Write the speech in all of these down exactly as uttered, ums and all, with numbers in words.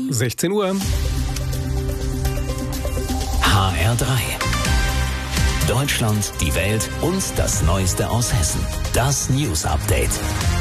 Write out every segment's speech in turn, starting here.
sechzehn Uhr. H R drei. Deutschland, die Welt und das Neueste aus Hessen. Das News Update.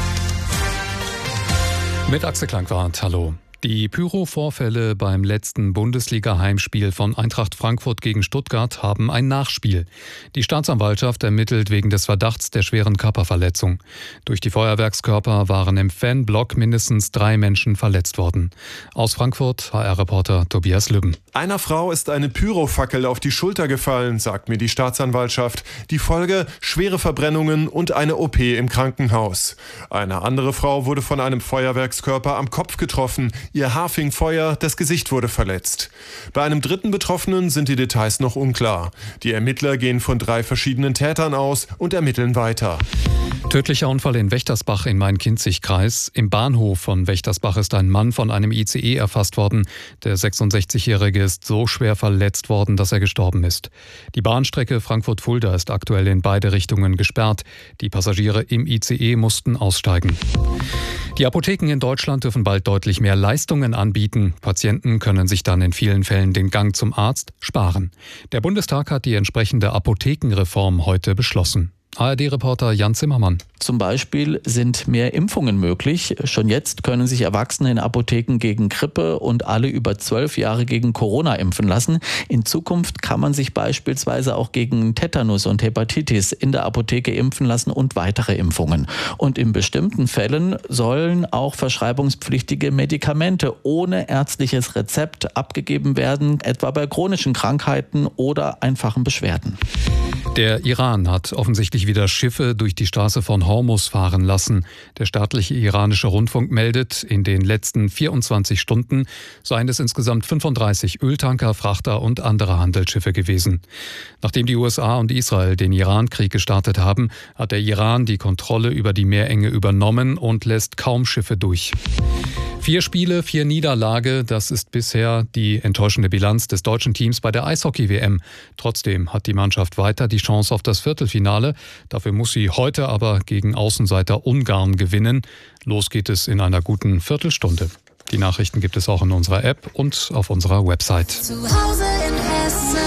Mit Axel Klangwart, hallo. Die Pyro-Vorfälle beim letzten Bundesliga-Heimspiel von Eintracht Frankfurt gegen Stuttgart haben ein Nachspiel. Die Staatsanwaltschaft ermittelt wegen des Verdachts der schweren Körperverletzung. Durch die Feuerwerkskörper waren im Fanblock mindestens drei Menschen verletzt worden. Aus Frankfurt H R-Reporter Tobias Lübben. Einer Frau ist eine Pyrofackel auf die Schulter gefallen, sagt mir die Staatsanwaltschaft. Die Folge: schwere Verbrennungen und eine O P im Krankenhaus. Eine andere Frau wurde von einem Feuerwerkskörper am Kopf getroffen. Ihr Haar fing Feuer, das Gesicht wurde verletzt. Bei einem dritten Betroffenen sind die Details noch unklar. Die Ermittler gehen von drei verschiedenen Tätern aus und ermitteln weiter. Tödlicher Unfall in Wächtersbach im Main-Kinzig-Kreis. Im Bahnhof von Wächtersbach ist ein Mann von einem I C E erfasst worden. Der sechsundsechzigjährige ist so schwer verletzt worden, dass er gestorben ist. Die Bahnstrecke Frankfurt-Fulda ist aktuell in beide Richtungen gesperrt. Die Passagiere im I C E mussten aussteigen. Die Apotheken in Deutschland dürfen bald deutlich mehr Leistungen anbieten. Patienten können sich dann in vielen Fällen den Gang zum Arzt sparen. Der Bundestag hat die entsprechende Apothekenreform heute beschlossen. A R D-Reporter Jan Zimmermann. Zum Beispiel sind mehr Impfungen möglich. Schon jetzt können sich Erwachsene in Apotheken gegen Grippe und alle über zwölf Jahre gegen Corona impfen lassen. In Zukunft kann man sich beispielsweise auch gegen Tetanus und Hepatitis in der Apotheke impfen lassen und weitere Impfungen. Und in bestimmten Fällen sollen auch verschreibungspflichtige Medikamente ohne ärztliches Rezept abgegeben werden, etwa bei chronischen Krankheiten oder einfachen Beschwerden. Der Iran hat offensichtlich wieder Schiffe durch die Straße von Hormuz fahren lassen. Der staatliche iranische Rundfunk meldet, in den letzten vierundzwanzig Stunden seien es insgesamt fünfunddreißig Öltanker, Frachter und andere Handelsschiffe gewesen. Nachdem die U S A und Israel den Iran-Krieg gestartet haben, hat der Iran die Kontrolle über die Meerenge übernommen und lässt kaum Schiffe durch. Vier Spiele, vier Niederlage, das ist bisher die enttäuschende Bilanz des deutschen Teams bei der Eishockey-W M. Trotzdem hat die Mannschaft weiter die Chance auf das Viertelfinale. Dafür muss sie heute aber gegen Außenseiter Ungarn gewinnen. Los geht es in einer guten Viertelstunde. Die Nachrichten gibt es auch in unserer App und auf unserer Website. Zu Hause in Hessen.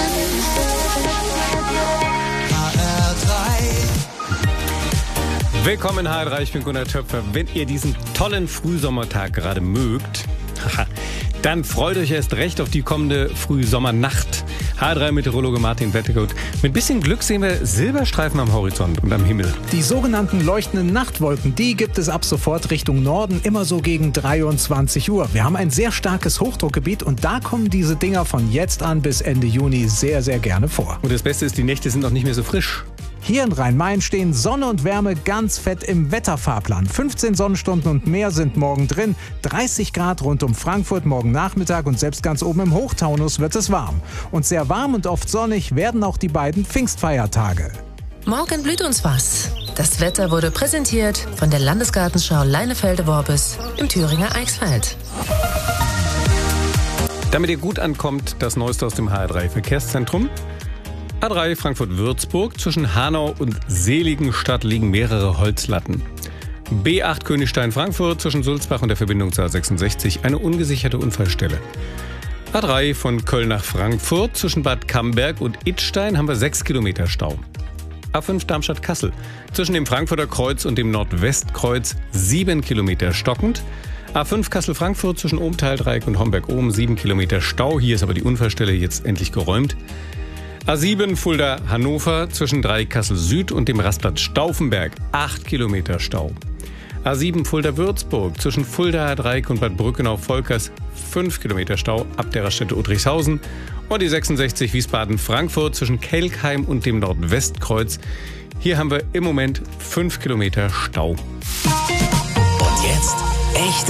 H R drei. Willkommen in H R drei, ich bin Gunnar Töpfer. Wenn ihr diesen tollen Frühsommertag gerade mögt, dann freut euch erst recht auf die kommende Frühsommernacht. H R drei-Meteorologe Martin Wettegut. Mit bisschen Glück sehen wir Silberstreifen am Horizont und am Himmel. Die sogenannten leuchtenden Nachtwolken, die gibt es ab sofort Richtung Norden, immer so gegen dreiundzwanzig Uhr. Wir haben ein sehr starkes Hochdruckgebiet und da kommen diese Dinger von jetzt an bis Ende Juni sehr, sehr gerne vor. Und das Beste ist, die Nächte sind noch nicht mehr so frisch. Hier in Rhein-Main stehen Sonne und Wärme ganz fett im Wetterfahrplan. fünfzehn Sonnenstunden und mehr sind morgen drin. dreißig Grad rund um Frankfurt morgen Nachmittag und selbst ganz oben im Hochtaunus wird es warm. Und sehr warm und oft sonnig werden auch die beiden Pfingstfeiertage. Morgen blüht uns was. Das Wetter wurde präsentiert von der Landesgartenschau Leinefelde-Worbis im Thüringer Eichsfeld. Damit ihr gut ankommt, das Neueste aus dem H R drei Verkehrszentrum. A drei Frankfurt-Würzburg. Zwischen Hanau und Seligenstadt liegen mehrere Holzlatten. B acht Königstein-Frankfurt zwischen Sulzbach und der Verbindung zur A sechsundsechzig eine ungesicherte Unfallstelle. A drei von Köln nach Frankfurt zwischen Bad Camberg und Idstein haben wir sechs Kilometer Stau. A fünf Darmstadt-Kassel zwischen dem Frankfurter Kreuz und dem Nordwestkreuz sieben Kilometer stockend. A fünf Kassel-Frankfurt zwischen Ohmtal-Dreieck und Homberg-Ohm sieben Kilometer Stau. Hier ist aber die Unfallstelle jetzt endlich geräumt. A sieben Fulda-Hannover zwischen Dreieck Kassel-Süd und dem Rastplatz Stauffenberg acht Kilometer Stau. A sieben Fulda-Würzburg zwischen Fuldaer Dreieck und Bad Brückenau-Volkers fünf Kilometer Stau ab der Raststätte Udrichshausen. Und die sechsundsechzig Wiesbaden-Frankfurt zwischen Kelkheim und dem Nordwestkreuz. Hier haben wir im Moment fünf Kilometer Stau. Und jetzt echte